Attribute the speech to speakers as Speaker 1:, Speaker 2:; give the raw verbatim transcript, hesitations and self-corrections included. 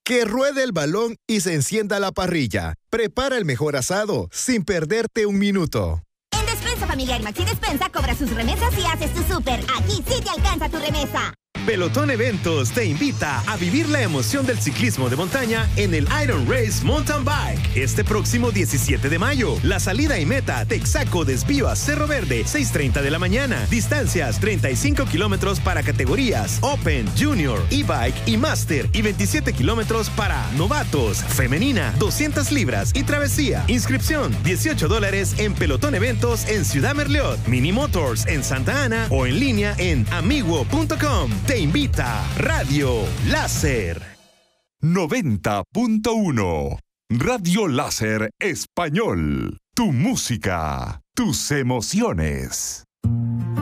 Speaker 1: Que ruede el balón y se encienda la parrilla. Prepara el mejor asado sin perderte un minuto.
Speaker 2: En Despensa Familiar Maxi Despensa cobra sus remesas y haces tu súper. Aquí sí te alcanza tu remesa.
Speaker 3: Pelotón Eventos te invita a vivir la emoción del ciclismo de montaña en el Iron Race Mountain Bike este próximo diecisiete de mayo. La salida y meta, Texaco desvío a Cerro Verde, seis treinta de la mañana. Distancias, treinta y cinco kilómetros para categorías Open, Junior, E-Bike y Master y veintisiete kilómetros para novatos, femenina, doscientas libras y travesía. Inscripción, dieciocho dólares en Pelotón Eventos en Ciudad Merliot, Mini Motors en Santa Ana o en línea en amigo punto com. Te invita Radio Láser.
Speaker 4: noventa punto uno Radio Láser Español. Tu música, tus emociones.